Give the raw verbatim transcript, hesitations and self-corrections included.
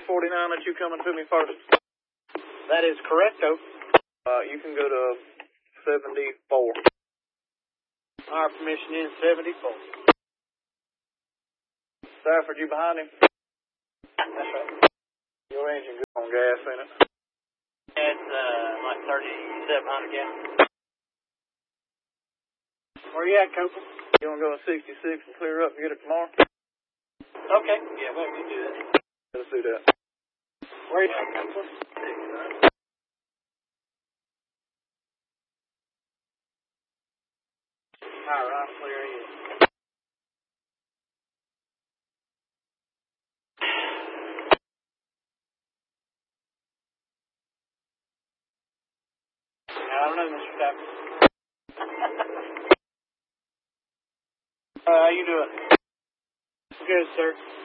forty-nine that you coming to me first? That is correcto. Uh, you can go to seventy-four. Our permission is seventy-four. Stafford, you behind him? That's right. Your engine good on gas, ain't it? It's uh, like thirty-seven hundred gallons. Where you at, Cooper? You want to go to sixty-six and clear up and get it tomorrow? Okay. Yeah, well, we can do that. Let's do that. Where you at, Cooper? All right, clear you. I don't know, Mister Stafford. uh, how you doing? Good, sir.